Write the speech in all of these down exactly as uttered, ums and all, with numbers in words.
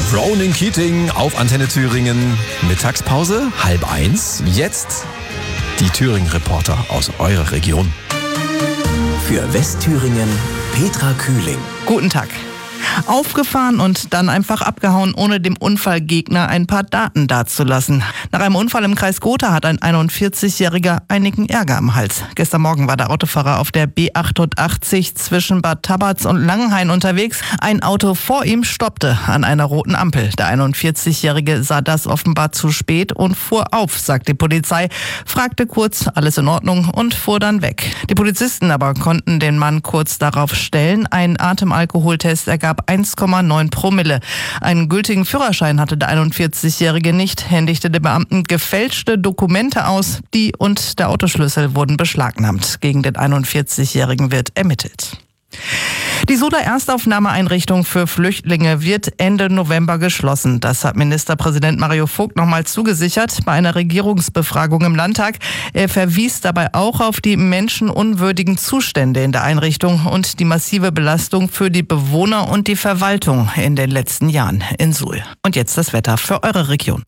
Ronan Keating auf Antenne Thüringen. Mittagspause, halb eins. Jetzt die Thüringen-Reporter aus eurer Region. Für Westthüringen, Petra Kühling. Guten Tag. Aufgefahren und dann einfach abgehauen, ohne dem Unfallgegner ein paar Daten dazulassen. Nach einem Unfall im Kreis Gotha hat ein einundvierzigjähriger einigen Ärger am Hals. Gestern Morgen war der Autofahrer auf der B achtundachtzig zwischen Bad Tabatz und Langenhain unterwegs. Ein Auto vor ihm stoppte an einer roten Ampel. Der einundvierzigjährige sah das offenbar zu spät und fuhr auf, sagt die Polizei, fragte kurz, alles in Ordnung und fuhr dann weg. Die Polizisten aber konnten den Mann kurz darauf stellen. Ein Atemalkoholtest ergab eins Komma neun Promille. Einen gültigen Führerschein hatte der einundvierzigjährige nicht, händigte den Beamten gefälschte Dokumente aus. Die und der Autoschlüssel wurden beschlagnahmt. Gegen den einundvierzigjährigen wird ermittelt. Die Soda-Erstaufnahmeeinrichtung für Flüchtlinge wird Ende November geschlossen. Das hat Ministerpräsident Mario Vogt nochmal zugesichert bei einer Regierungsbefragung im Landtag. Er verwies dabei auch auf die menschenunwürdigen Zustände in der Einrichtung und die massive Belastung für die Bewohner und die Verwaltung in den letzten Jahren in Suhl. Und jetzt das Wetter für eure Region.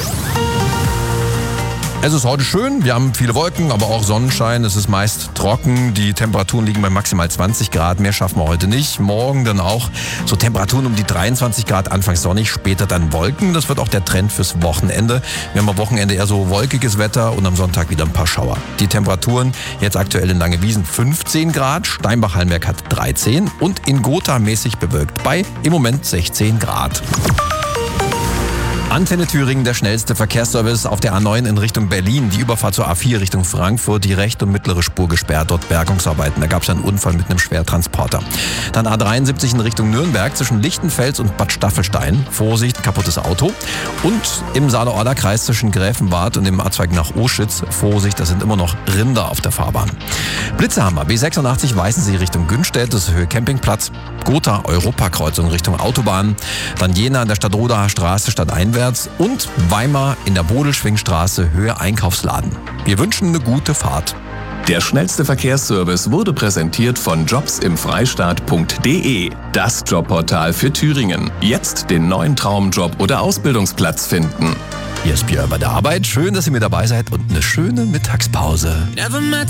Es ist heute schön, wir haben viele Wolken, aber auch Sonnenschein. Es ist meist trocken, die Temperaturen liegen bei maximal zwanzig Grad, mehr schaffen wir heute nicht. Morgen dann auch so Temperaturen um die dreiundzwanzig Grad, anfangs sonnig, später dann Wolken. Das wird auch der Trend fürs Wochenende. Wir haben am Wochenende eher so wolkiges Wetter und am Sonntag wieder ein paar Schauer. Die Temperaturen jetzt aktuell in Langewiesen fünfzehn Grad, Steinbach-Hallmerk hat dreizehn und in Gotha mäßig bewölkt bei im Moment sechzehn Grad. Antenne Thüringen, der schnellste Verkehrsservice auf der A neun in Richtung Berlin. Die Überfahrt zur A vier Richtung Frankfurt, die rechte und mittlere Spur gesperrt, dort Bergungsarbeiten. Da gab es einen Unfall mit einem Schwertransporter. Dann A dreiundsiebzig in Richtung Nürnberg zwischen Lichtenfels und Bad Staffelstein. Vorsicht, kaputtes Auto. Und im Saale-Orla-Kreis zwischen Gräfenwart und dem A-Zweig nach Oschütz. Vorsicht, da sind immer noch Rinder auf der Fahrbahn. Blitze haben wir. B sechsundachtzig Weißensee Richtung Günstedt, das ist Höhe Campingplatz. Gotha Europakreuzung Richtung Autobahn. Dann Jena an der Stadtrodaer Straße stadteinwärts. Und Weimar in der Bodelschwingstraße Höhe Einkaufsladen. Wir wünschen eine gute Fahrt. Der schnellste Verkehrsservice wurde präsentiert von jobs im freistaat punkt de. Das Jobportal für Thüringen. Jetzt den neuen Traumjob oder Ausbildungsplatz finden. Hier ist Björn bei der Arbeit. Schön, dass ihr mit dabei seid und eine schöne Mittagspause. Never met